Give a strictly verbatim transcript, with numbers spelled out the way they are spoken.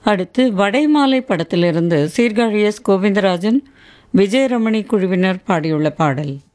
அடுத்து வடைமாலை படத்திலிருந்து சீர்காழி எஸ் கோவிந்தராஜன் விஜயரமணி குழுவினர் பாடியுள்ள பாடல்.